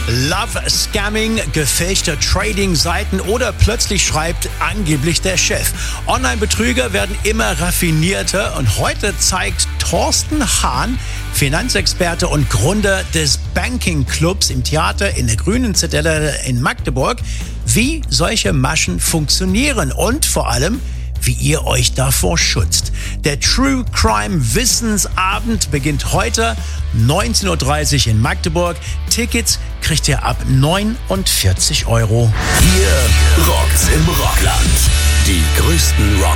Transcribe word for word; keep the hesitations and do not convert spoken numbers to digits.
Love Scamming, gefälschte Trading-Seiten oder plötzlich schreibt angeblich der Chef. Online-Betrüger werden immer raffinierter und heute zeigt Thorsten Hahn, Finanzexperte und Gründer des Banking Clubs im Theater in der Grünen Zitadelle in Magdeburg, wie solche Maschen funktionieren und vor allem, wie ihr euch davor schützt. Der True Crime Wissensabend beginnt heute neunzehn Uhr dreißig in Magdeburg. Tickets kriegt ihr ab neunundvierzig Euro. Hier rockt's im Rockland. Die größten Rock